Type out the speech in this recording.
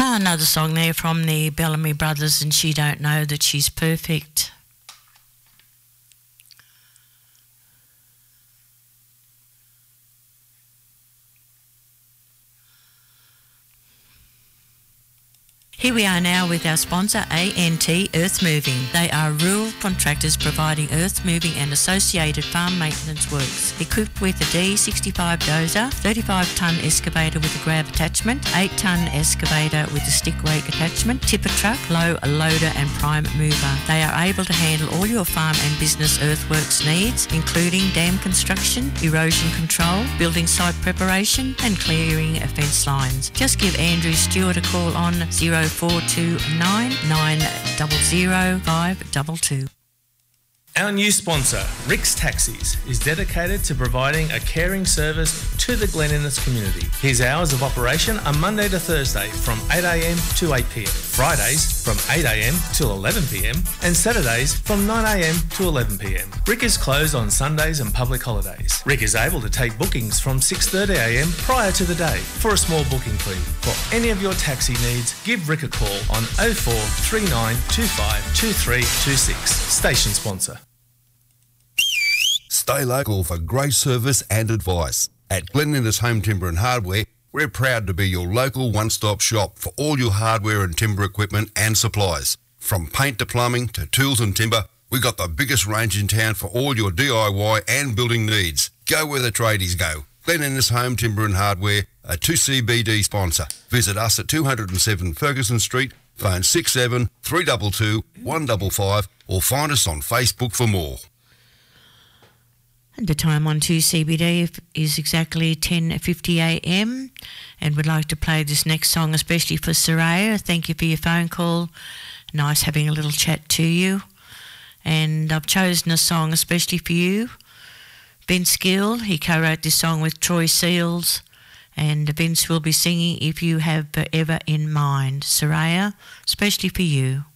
Another song there from the Bellamy Brothers, and She Don't Know That She's Perfect. Here we are now with our sponsor, ANT Earth Moving. They are rural contractors providing earth moving and associated farm maintenance works. Equipped with a D65 dozer, 35-tonne excavator with a grab attachment, 8-tonne excavator with a stick rake attachment, tipper truck, low loader and prime mover. They are able to handle all your farm and business earthworks needs, including dam construction, erosion control, building site preparation and clearing fence lines. Just give Andrew Stewart a call on 0429 900 522. Our new sponsor, Rick's Taxis, is dedicated to providing a caring service to the Glen Innes community. His hours of operation are Monday to Thursday from 8am to 8pm, Fridays from 8am till 11pm, and Saturdays from 9am to 11pm. Rick is closed on Sundays and public holidays. Rick is able to take bookings from 6:30am prior to the day for a small booking fee. For any of your taxi needs, give Rick a call on 0439 25 2326. Station sponsor. Stay local for great service and advice. At Glen Innes Home Timber and Hardware, we're proud to be your local one-stop shop for all your hardware and timber equipment and supplies. From paint to plumbing to tools and timber, we've got the biggest range in town for all your DIY and building needs. Go where the tradies go. Glen Innes Home Timber and Hardware, a 2CBD sponsor. Visit us at 207 Ferguson Street, phone 67 322 155 or find us on Facebook for more. The time on 2CBD is exactly 10:50am, and we'd like to play this next song especially for Soraya. Thank you for your phone call. Nice having a little chat to you. And I've chosen a song especially for you. Vince Gill, he co-wrote this song with Troy Seals, and Vince will be singing If You Have Forever in Mind. Soraya, especially for you.